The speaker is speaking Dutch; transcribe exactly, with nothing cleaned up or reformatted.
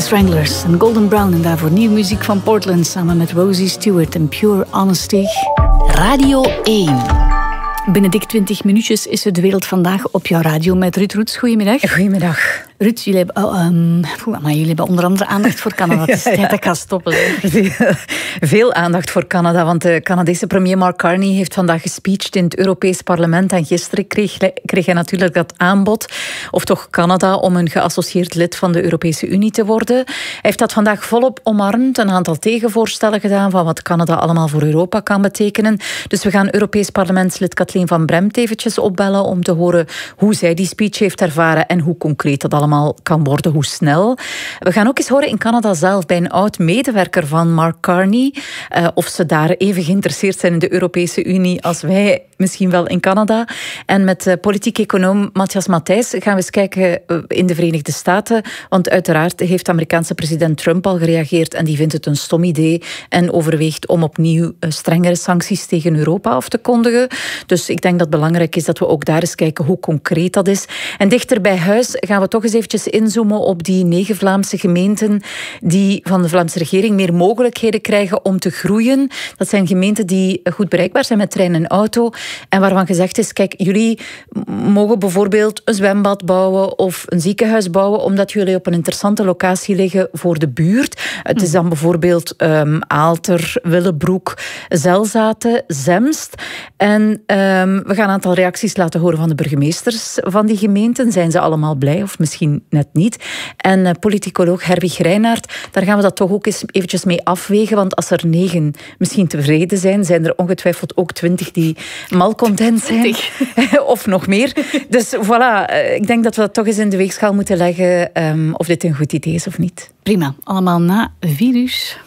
Stranglers en Golden Brown en daarvoor nieuwe muziek van Portland samen met Rosie Stewart en Pure Honesty. Radio één. Binnen dik twintig minuutjes is het De Wereld Vandaag op jouw radio met Ruud Roets. Goedemiddag. Goedemiddag. Ruud, jullie hebben, oh, um, maar jullie hebben onder andere aandacht voor Canada. Het is tijd dat ik ga stoppen. Veel aandacht voor Canada, want de Canadese premier Mark Carney heeft vandaag gespeecht in het Europees Parlement en gisteren kreeg, kreeg hij natuurlijk dat aanbod, of toch Canada, om een geassocieerd lid van de Europese Unie te worden. Hij heeft dat vandaag volop omarmd, een aantal tegenvoorstellen gedaan van wat Canada allemaal voor Europa kan betekenen. Dus we gaan Europees Parlementslid Kathleen van Bremt eventjes opbellen om te horen hoe zij die speech heeft ervaren en hoe concreet dat allemaal kan worden, hoe snel. We gaan ook eens horen in Canada zelf bij een oud-medewerker van Mark Carney uh, of ze daar even geïnteresseerd zijn in de Europese Unie als wij misschien wel in Canada. En met uh, politiek econoom Matthias Matthijs gaan we eens kijken uh, in de Verenigde Staten, want uiteraard heeft de Amerikaanse president Trump al gereageerd en die vindt het een stom idee en overweegt om opnieuw uh, strengere sancties tegen Europa af te kondigen. Dus ik denk dat het belangrijk is dat we ook daar eens kijken hoe concreet dat is. En dichter bij huis gaan we toch eens eventjes inzoomen op die negen Vlaamse gemeenten die van de Vlaamse regering meer mogelijkheden krijgen om te groeien. Dat zijn gemeenten die goed bereikbaar zijn met trein en auto en waarvan gezegd is, kijk, jullie mogen bijvoorbeeld een zwembad bouwen of een ziekenhuis bouwen omdat jullie op een interessante locatie liggen voor de buurt. Het is dan bijvoorbeeld um, Aalter, Willebroek, Zelzaten, Zemst. En um, we gaan een aantal reacties laten horen van de burgemeesters van die gemeenten. Zijn ze allemaal blij of misschien net niet? En uh, politicoloog Herwig Reinaert, daar gaan we dat toch ook eens eventjes mee afwegen, want als er negen misschien tevreden zijn, zijn er ongetwijfeld ook twintig die malcontent zijn. Of nog meer. Dus voilà, ik denk dat we dat toch eens in de weegschaal moeten leggen um, of dit een goed idee is of niet. Prima, allemaal na vier uur.